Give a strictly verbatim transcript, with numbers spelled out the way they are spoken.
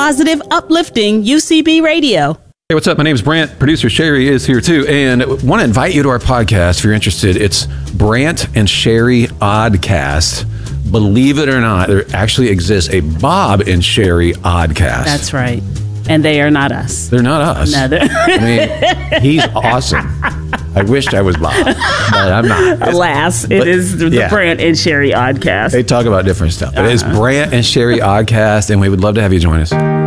positive, uplifting U C B radio. Hey, what's up? My name is Brant. Producer Sherry is here too. And I want to invite you to our podcast if you're interested. It's Brant and Sherry Oddcast. Believe it or not, there actually exists a Bob and Sherry Oddcast. That's right. And they are not us. They're not us. No, they're I mean, he's awesome. I wished I was Bob, but I'm not. Alas, it but, is the yeah. Brant and Sherry Oddcast. They talk about different stuff. But Uh-huh. it's Brant and Sherry Oddcast, and we would love to have you join us.